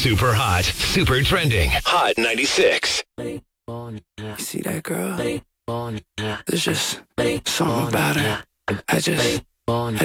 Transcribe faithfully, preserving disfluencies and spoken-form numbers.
Super hot, super trending. Hot ninety-six. You see that girl? There's just something about her. I just...